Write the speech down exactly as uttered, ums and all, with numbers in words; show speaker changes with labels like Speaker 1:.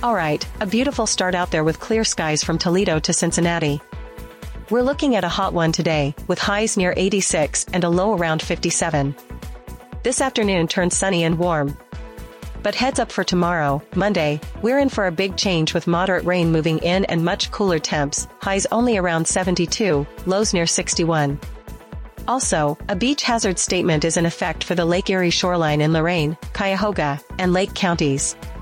Speaker 1: Alright, a beautiful start out there with clear skies from Toledo to Cincinnati. We're looking at a hot one today, with highs near eighty-six and a low around fifty-seven. This afternoon turns sunny and warm. But heads up for tomorrow, Monday, we're in for a big change with moderate rain moving in and much cooler temps, highs only around seventy-two, lows near sixty-one. Also, a beach hazard statement is in effect for the Lake Erie shoreline in Lorain, Cuyahoga, and Lake counties.